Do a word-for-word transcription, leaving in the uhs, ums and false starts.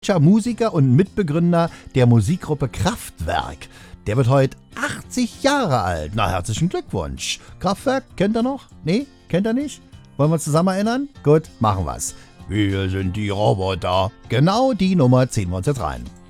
Musiker und Mitbegründer der Musikgruppe Kraftwerk. Der wird heute achtzig Jahre alt. Na, herzlichen Glückwunsch. Kraftwerk, kennt er noch? Nee, kennt er nicht? Wollen wir uns zusammen erinnern? Gut, machen wir's. Wir sind die Roboter. Genau die Nummer ziehen wir uns jetzt rein.